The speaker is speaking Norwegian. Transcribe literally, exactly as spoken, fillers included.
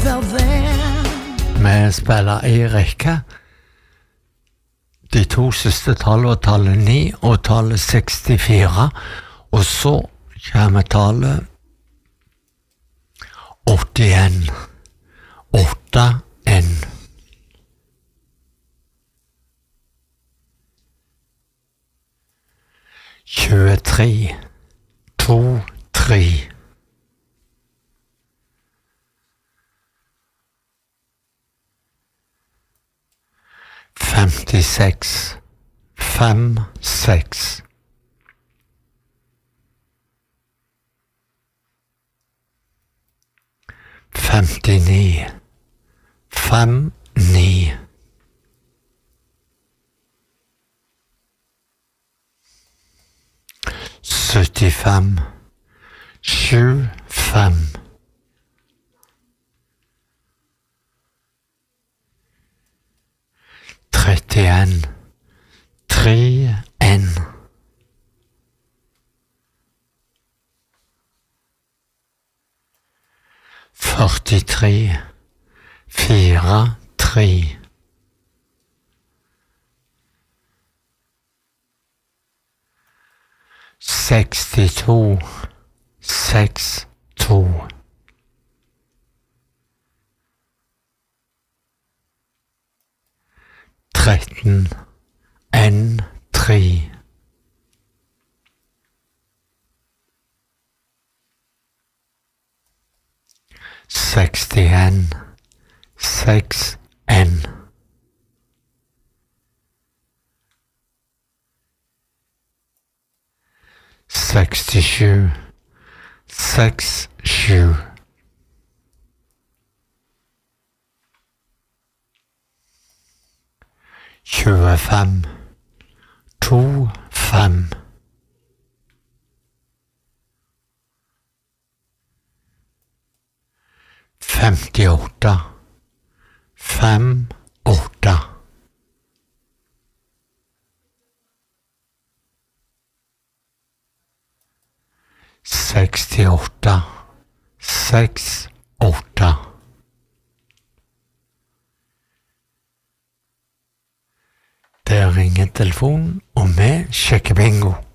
felt then. Vi spiller i rekke. De to siste tallene var tallet ni og tallet sekstifire. Og så kommer tallet åttien. åtte en. tjuetre. to tre. femtiseks. fem seks. femtini. fem ni. syttifem. sju fem. trettien. tre en. førtitre. fire tre. sekstito. seks to. tretten. en tre. sekstien. seks en. sekstisju. seks sju. tjuefem. to fem. femtiåtte. fem åtte. sekstiåtte. seks åtte. Der ringer telefonen, og vi sjekker bingo.